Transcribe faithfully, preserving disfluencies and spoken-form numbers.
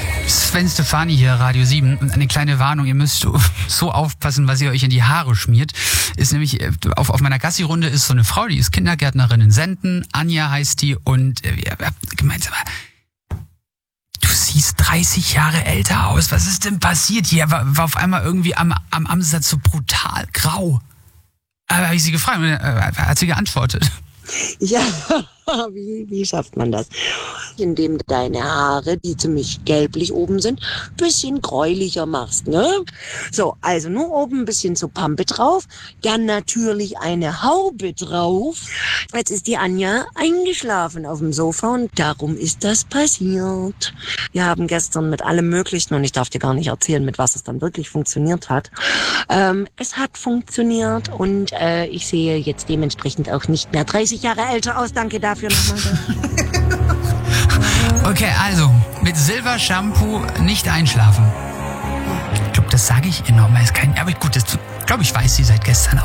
Sven Stefani hier, Radio sieben. Und eine kleine Warnung, ihr müsst so aufpassen, was ihr euch in die Haare schmiert. Ist nämlich, auf, auf meiner Gassi-Runde ist so eine Frau, die ist Kindergärtnerin in Senden. Anja heißt die und äh, wir haben gemeint, du siehst dreißig Jahre älter aus. Was ist denn passiert hier? War, war auf einmal irgendwie am, am Ansatz so brutal grau. Aber habe ich sie gefragt und äh, hat sie geantwortet. Ja, wie, wie schafft man das? Indem du deine Haare, die ziemlich gelblich oben sind, ein bisschen gräulicher machst, ne? So, also nur oben ein bisschen so Pampe drauf, dann natürlich eine Haube drauf. Jetzt ist die Anja eingeschlafen auf dem Sofa und darum ist das passiert. Wir haben gestern mit allem Möglichen, und ich darf dir gar nicht erzählen, mit was es dann wirklich funktioniert hat. Ähm, es hat funktioniert und äh, ich sehe jetzt dementsprechend auch nicht mehr dreißig Jahre älter aus. Danke dafür nochmal. Okay, also, mit Silber-Shampoo nicht einschlafen. Ich glaube, das sage ich ihr nochmal. Aber gut, das glaube ich, weiß sie seit gestern auch.